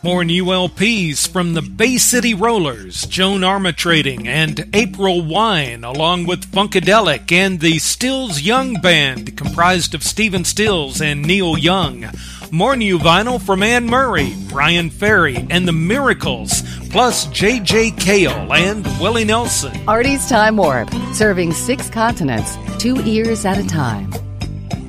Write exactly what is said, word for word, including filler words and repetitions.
More new L Ps from the Bay City Rollers, Joan Armatrading, and April Wine, along with Funkadelic and the Stills Young Band, comprised of Stephen Stills and Neil Young. More new vinyl from Anne Murray, Brian Ferry, and the Miracles, plus J J Cale and Willie Nelson. Artie's Time Warp, serving six continents, two ears at a time.